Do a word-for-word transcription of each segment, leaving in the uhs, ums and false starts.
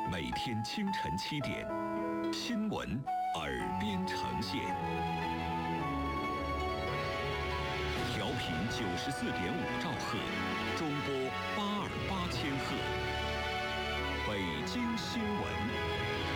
每天清晨七点，新闻耳边呈现，调频九十四点五兆赫，中波八二八千赫，北京新闻。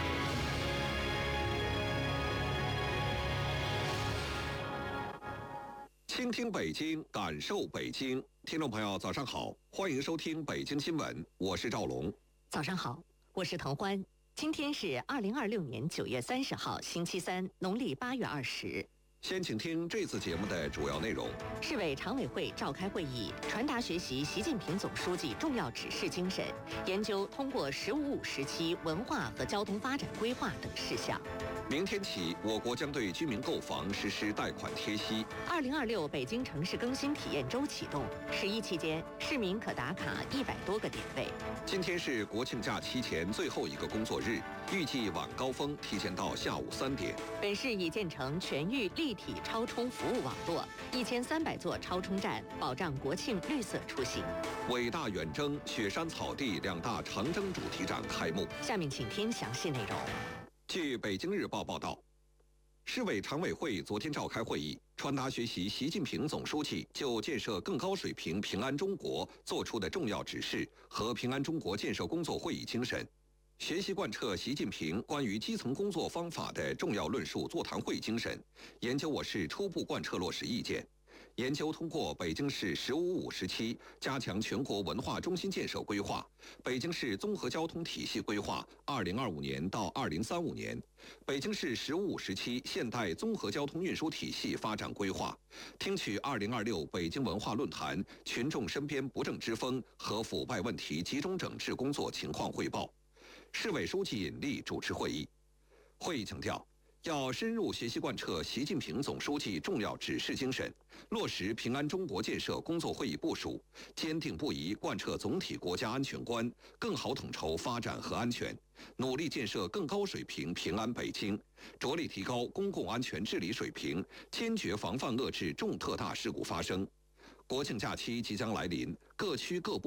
倾听北京，感受北京。听众朋友，早上好，欢迎收听北京新闻，我是赵龙。 早上好，我是滕欢。今天是二零二六年九月三十号，星期三，农历八月二十。 先请听这次节目的主要内容。 市委常委会召开会议，传达学习习近平总书记重要指示精神，研究通过“十五五”时期文化和交通发展规划等事项。 明天起，我国将对居民购房实施贷款贴息。 二零二六北京城市更新体验周启动，十一期间，市民可打卡一百多个点位。 今天是国庆假期前最后一个工作日，预计晚高峰提前到下午三点。 本市已建成全域立体超充服务网络，一千三百座超充站，保障国庆绿色出行。 伟大远征雪山草地两大长征主题展开幕。 下面请听详细内容。 据北京日报报道，市委常委会昨天召开会议，传达学习习近平总书记就建设更高水平平安中国作出的重要指示和平安中国建设工作会议精神，学习贯彻习近平关于基层工作方法的重要论述座谈会精神，研究我市初步贯彻落实意见。研究通过北京市“十五五”时期加强全国文化中心建设规划、北京市综合交通体系规划（二零二五年到二零三五年）、北京市“十五五”时期现代综合交通运输体系发展规划，听取二零二六北京文化论坛群众身边不正之风和腐败问题集中整治工作情况汇报。市委书记尹力主持会议。会议强调，要深入学习贯彻习近平总书记重要指示精神，落实平安中国建设工作会议部署，坚定不移贯彻总体国家安全观，更好统筹发展和安全，努力建设更高水平平安北京，着力提高公共安全治理水平，坚决防范遏制重特大事故发生。国庆假期即将来临，各区各部